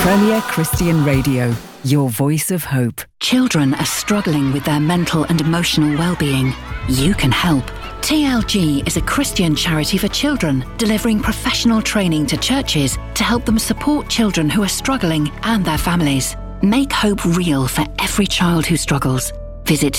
Premier Christian Radio, your voice of hope. Children are struggling with their mental and emotional well-being. You can help. TLG is a Christian charity for children, delivering professional training to churches to help them support children who are struggling and their families. Make hope real for every child who struggles. Visit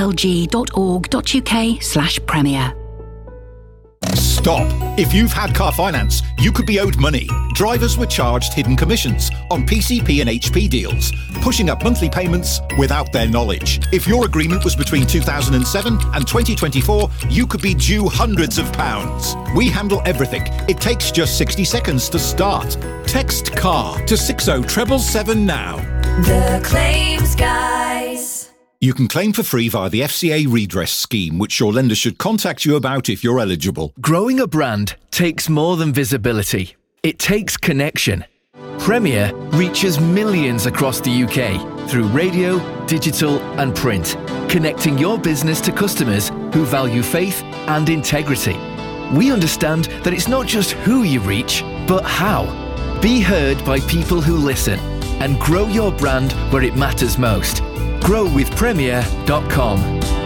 tlg.org.uk/premier. Stop! If you've had car finance, you could be owed money. Drivers were charged hidden commissions on PCP and HP deals, pushing up monthly payments without their knowledge. If your agreement was between 2007 and 2024, you could be due hundreds of pounds. We handle everything. It takes just 60 seconds to start. Text CAR to 60777 now. The Claims Guys. You can claim for free via the FCA redress scheme, which your lender should contact you about if you're eligible. Growing a brand takes more than visibility. It takes connection. Premier reaches millions across the UK through radio, digital and print, connecting your business to customers who value faith and integrity. We understand that it's not just who you reach, but how. Be heard by people who listen and grow your brand where it matters most. growwithpremier.com.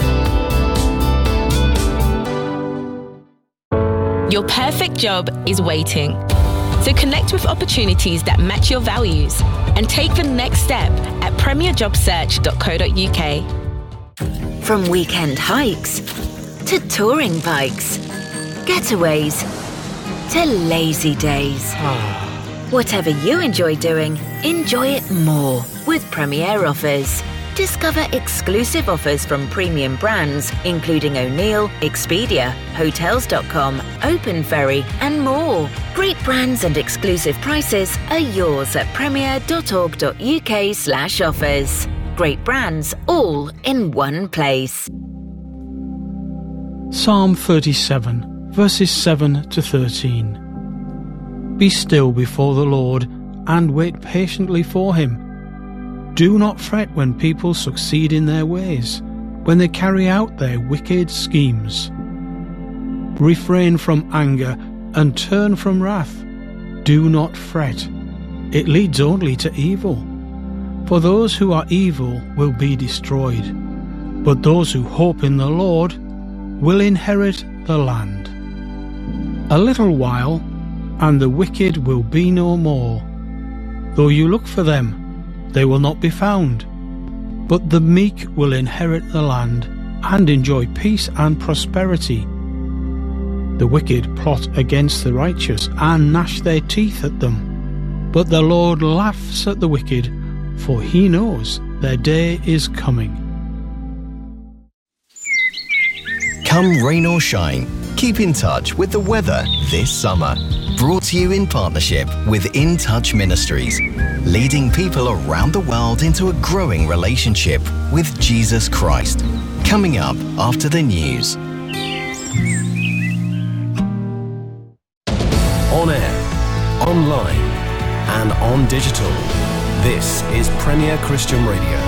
Your perfect job is waiting. So connect with opportunities that match your values and take the next step at premierjobsearch.co.uk. From weekend hikes to touring bikes, getaways to lazy days. Whatever you enjoy doing, enjoy it more with Premier Offers. Discover exclusive offers from premium brands, including O'Neill, Expedia, Hotels.com, Open Ferry, and more. Great brands and exclusive prices are yours at premier.org.uk/offers. Great brands, all in one place. Psalm 37, verses 7 to 13. Be still before the Lord and wait patiently for him. Do not fret when people succeed in their ways, when they carry out their wicked schemes. Refrain from anger and turn from wrath. Do not fret. It leads only to evil. For those who are evil will be destroyed, but those who hope in the Lord will inherit the land. A little while, and the wicked will be no more. Though you look for them, they will not be found. But the meek will inherit the land and enjoy peace and prosperity. The wicked plot against the righteous and gnash their teeth at them. But the Lord laughs at the wicked, for he knows their day is coming. Come rain or shine, keep in touch with the weather this summer. Brought to you in partnership with In Touch Ministries, leading people around the world into a growing relationship with Jesus Christ. Coming up after the news. On air, online, and on digital. This is Premier Christian Radio.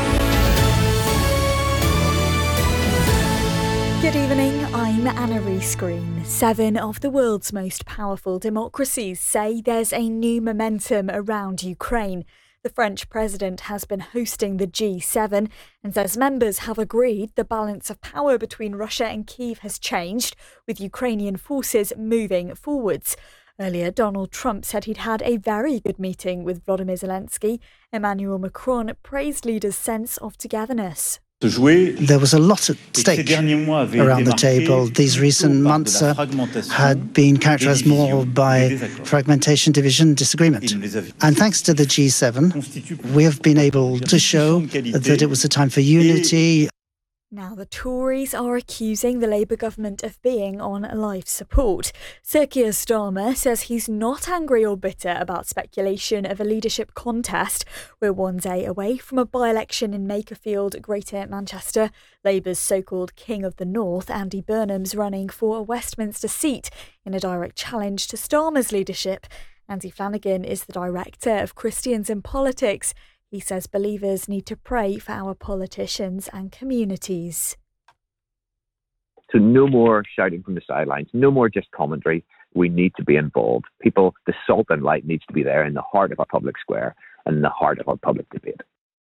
Good evening, I'm Anna Rees-Green. 7 of the world's most powerful democracies say there's a new momentum around Ukraine. The French president has been hosting the G7 and says members have agreed the balance of power between Russia and Kyiv has changed, with Ukrainian forces moving forwards. Earlier, Donald Trump said he'd had a very good meeting with Volodymyr Zelensky. Emmanuel Macron praised leaders' sense of togetherness. There was a lot at stake around the table. These recent months had been characterized more by fragmentation, division, disagreement. And thanks to the G7, we have been able to show that it was a time for unity. Now, the Tories are accusing the Labour government of being on life support. Sir Keir Starmer says he's not angry or bitter about speculation of a leadership contest. We're one day away from a by-election in Makerfield, Greater Manchester. Labour's so-called King of the North, Andy Burnham's running for a Westminster seat in a direct challenge to Starmer's leadership. Andy Flanagan is the director of Christians in Politics. He says believers need to pray for our politicians and communities. So no more shouting from the sidelines, no more just commentary. We need to be involved. People, the salt and light needs to be there in the heart of our public square and in the heart of our public debate.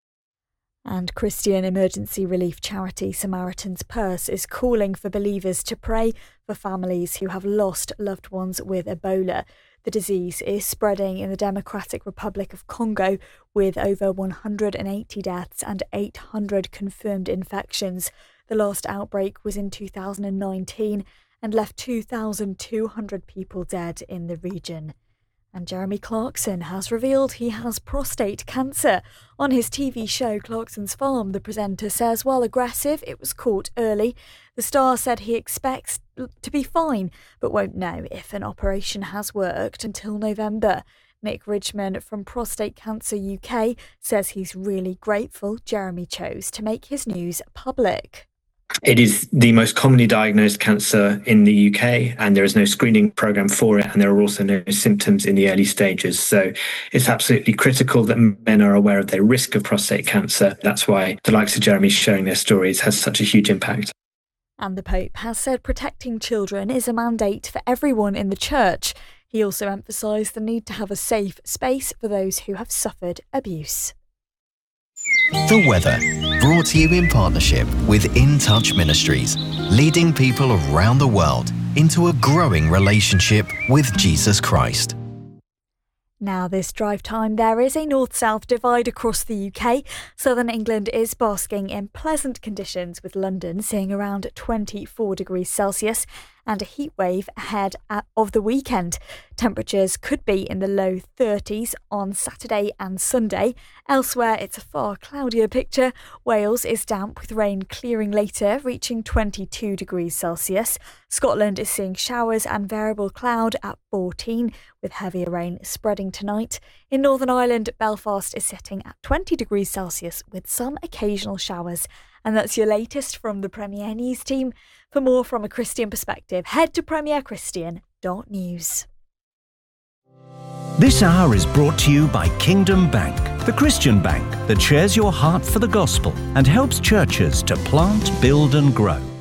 And Christian emergency relief charity Samaritan's Purse is calling for believers to pray for families who have lost loved ones with Ebola. The disease is spreading in the Democratic Republic of Congo, with over 180 deaths and 800 confirmed infections. The last outbreak was in 2019 and left 2,200 people dead in the region. And Jeremy Clarkson has revealed he has prostate cancer. On his TV show Clarkson's Farm, the presenter says while aggressive, it was caught early. The star said he expects to be fine, but won't know if an operation has worked until November. Nick Ridgman from Prostate Cancer UK says he's really grateful Jeremy chose to make his news public. It is the most commonly diagnosed cancer in the UK, and there is no screening programme for it, and there are also no symptoms in the early stages. So it's absolutely critical that men are aware of their risk of prostate cancer. That's why the likes of Jeremy sharing their stories has such a huge impact. And the Pope has said protecting children is a mandate for everyone in the church. He also emphasised the need to have a safe space for those who have suffered abuse. The weather, brought to you in partnership with In Touch Ministries, leading people around the world into a growing relationship with Jesus Christ. Now this drive time, there is a north-south divide across the UK. Southern England is basking in pleasant conditions, with London seeing around 24 degrees Celsius and a heat wave ahead of the weekend. Temperatures could be in the low 30s on Saturday and Sunday. Elsewhere, it's a far cloudier picture. Wales is damp with rain clearing later, reaching 22 degrees Celsius. Scotland is seeing showers and variable cloud at 14, with heavier rain spreading tonight. In Northern Ireland, Belfast is sitting at 20 degrees Celsius with some occasional showers. And that's your latest from the Premier News team. For more from a Christian perspective, head to premierchristian.news. This hour is brought to you by Kingdom Bank, the Christian bank that shares your heart for the gospel and helps churches to plant, build and grow.